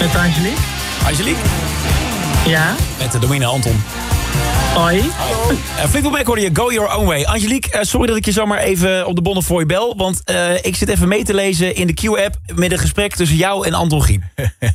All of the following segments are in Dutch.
Met Angelique. Angelique? Ja. Met de Domina Anton. Hoi. Fleetwood Mac hoorde je, Go Your Own Way. Angelique, sorry dat ik je zomaar even op de Bonnefoy bel. Want ik zit even mee te lezen in de Q-app met een gesprek tussen jou en Anton Giem.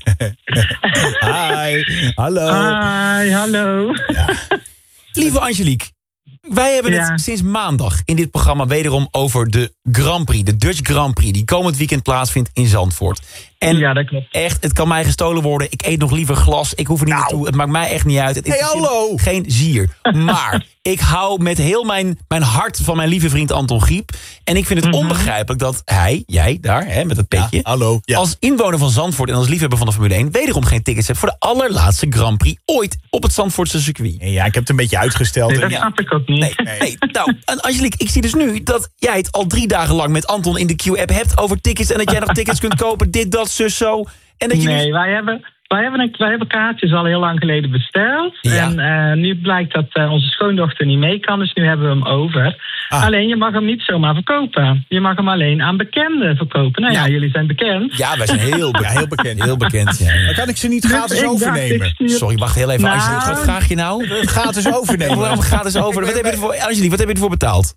Hi, hallo. Hi, hallo. Ja. Lieve Angelique, wij hebben het sinds maandag in dit programma wederom over de Grand Prix. De Dutch Grand Prix, die komend weekend plaatsvindt in Zandvoort. En ja, dat klopt. Echt, het kan mij gestolen worden. Ik eet nog liever glas. Ik hoef er niet naartoe. Het maakt mij echt niet uit. Het is hallo. Geen zier. Maar ik hou met heel mijn hart van mijn lieve vriend Anton Giep. En ik vind het onbegrijpelijk dat jij daar, met het petje... hallo. Ja. Als inwoner van Zandvoort en als liefhebber van de Formule 1... wederom geen tickets hebt voor de allerlaatste Grand Prix ooit op het Zandvoortse circuit. Ja, ik heb het een beetje uitgesteld. Nee, dat snap ik ook niet. Nee. Nou, Angelique, ik zie dus nu dat jij het al 3 dagen lang met Anton in de Q-app hebt over tickets... en dat jij nog tickets kunt kopen, dit, dat, zus, zo. En dat je wij hebben kaartjes al heel lang geleden besteld. Ja. En nu blijkt dat onze schoondochter niet mee kan, dus nu hebben we hem over. Alleen, je mag hem niet zomaar verkopen. Je mag hem alleen aan bekenden verkopen. Nou ja, jullie zijn bekend. Ja, wij zijn heel bekend. Heel bekend, ja. Dan kan ik ze niet gratis overnemen. Sorry, wacht heel even. Angelique, wat vraag je nou? Gratis overnemen. Gratis over. Wat heb je ervoor, Angelique, wat heb je ervoor betaald?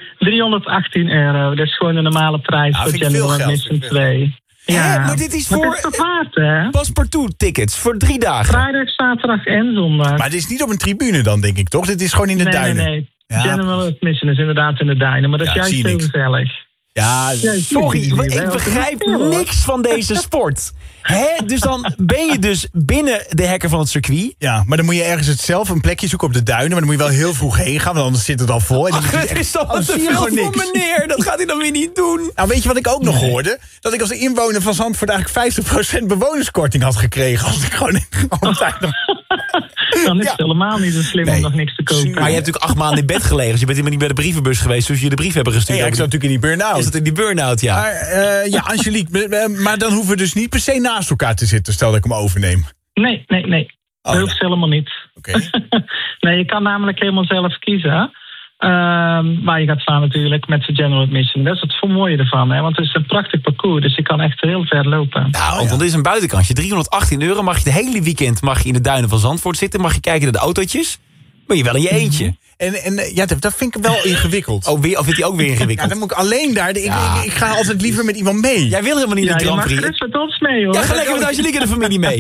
€318. Dat is gewoon de normale prijs voor General Admission 2. Ja, maar dit is voor hè? paspartout tickets voor 3 dagen. Vrijdag, zaterdag en zondag. Maar het is niet op een tribune dan, denk ik, toch? Dit is gewoon in de duinen. Nee. Ja. General Admission is inderdaad in de duinen, maar dat is juist heel gezellig. Ja, sorry, ik begrijp niks van deze sport. Dus dan ben je dus binnen de hekken van het circuit. Ja, maar dan moet je ergens zelf een plekje zoeken op de duinen. Maar dan moet je wel heel vroeg heen gaan, want anders zit het al vol. En dan het is al te veel voor meneer. Dat gaat hij dan weer niet doen. Nou, weet je wat ik ook nog hoorde? Dat ik als inwoner van Zandvoort eigenlijk 50% bewonerskorting had gekregen. Als ik gewoon altijd nog... Dan is het helemaal niet zo slim om nog niks te kopen. Maar je hebt natuurlijk 8 maanden in bed gelegen. Dus je bent helemaal niet bij de brievenbus geweest. Dus je de brief hebben gestuurd. Ja, ik zat natuurlijk in die burn-out. Is dat in die burn-out, ja. Maar Angelique, maar dan hoeven we dus niet per se naast elkaar te zitten. Stel dat ik hem overneem. Nee. Dat hoeft helemaal niet. Oké. Nee, je kan namelijk helemaal zelf kiezen. Waar je gaat staan natuurlijk met zijn General Admission. Dat is het mooie ervan, hè? Want het is een prachtig parcours. Dus je kan echt heel ver lopen. Nou, want dit is een buitenkantje. €318 mag je het hele weekend in de duinen van Zandvoort zitten. Mag je kijken naar de autootjes. Maar je wel in je eentje. En dat vind ik wel ingewikkeld. Of vindt hij ook weer ingewikkeld? Ja, dan moet ik alleen daar. Ik ga altijd liever met iemand mee. Jij wil helemaal niet in de Grand Prix. Ja, je mag met ons mee, hoor. Ja, ga lekker met Angelique en de familie mee.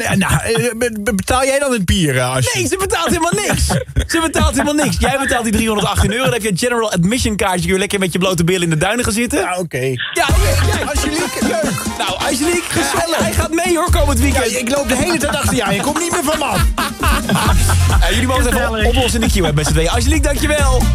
Betaal jij dan het bier? Nee, ze betaalt helemaal niks. Jij betaalt die €318. Dan heb je een General Admission kaartje. Kun je lekker met je blote billen in de duinen gaan zitten. Ja, oké. Ja, Angelique, leuk. Nou, Angelique, gezellig. Hij gaat mee, hoor, komend weekend. Ja, ik loop de hele tijd achter je aan. Je komt niet meer van me af. Jullie mogen even op ons in de queue hebben met z'n tweeën. Angelique, dankjewel.